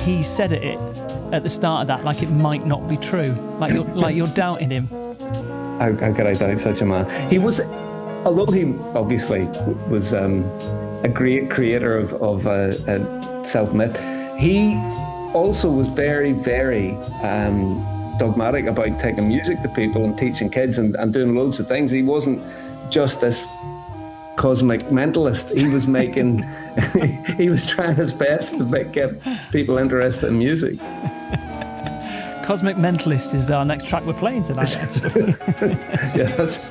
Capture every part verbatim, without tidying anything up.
he said it at the start of that like it might not be true, like you're like you're doubting him. How, how could I doubt such a man? He was, although he obviously was um, a great creator of, of uh, a self-myth, he also was very, very um, dogmatic about taking music to people and teaching kids and, and doing loads of things. He wasn't just this cosmic mentalist. He was making, he was trying his best to make, get people interested in music. Cosmic Mentalist is our next track we're playing tonight, actually. Yeah, that's...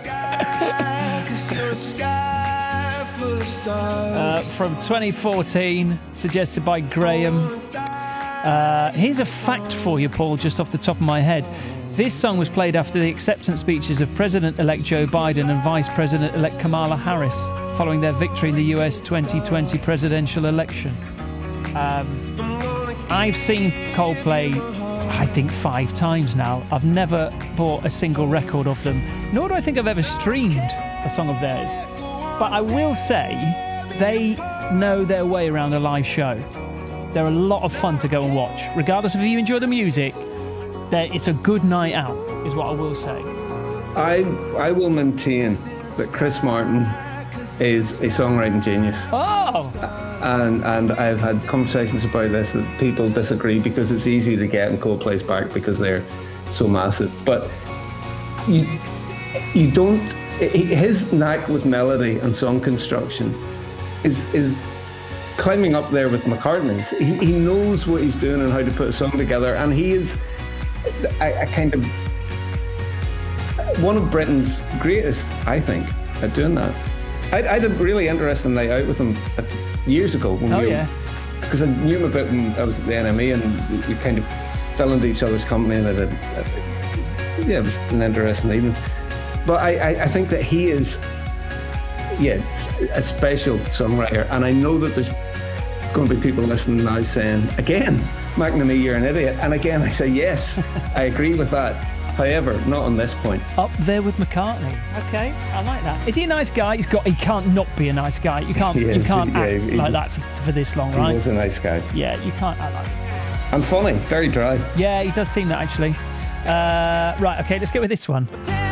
uh, from twenty fourteen, suggested by Graham. Uh, here's a fact for you, Paul, just off the top of my head. This song was played after the acceptance speeches of President-elect Joe Biden and Vice President-elect Kamala Harris following their victory in the U S twenty twenty presidential election. Um, I've seen Coldplay, I think, five times now. I've never bought a single record of them, nor do I think I've ever streamed a song of theirs. But I will say they know their way around a live show. They're a lot of fun to go and watch. Regardless of if you enjoy the music, it's a good night out, is what I will say. I I will maintain that Chris Martin is a songwriting genius. Oh! And and I've had conversations about this that people disagree because it's easy to get in Coldplay's back because they're so massive. But you you don't. His knack with melody and song construction is is climbing up there with McCartney's. He, he knows what he's doing and how to put a song together, and he is a, a kind of one of Britain's greatest, I think, at doing that. I, I had a really interesting night out with him years ago. When oh we, yeah. Because I knew him a bit when I was at the N M E, and we, we kind of fell into each other's company, and it, it, it, yeah, it was an interesting evening. But I, I, I think that he is, yeah, a special songwriter, and I know that there's going to be people listening now saying, again, McNamee, you're an idiot. And again, I say, yes, I agree with that. However, not on this point. Up there with McCartney. Okay, I like that. Is he a nice guy? He's got. He can't not be a nice guy. You can't. Is, you can't yeah, act like was, that for, for this long, right? He was a nice guy. Yeah, you can't act like that. And funny, very dry. Yeah, he does seem that actually. Uh, right, okay, let's get with this one.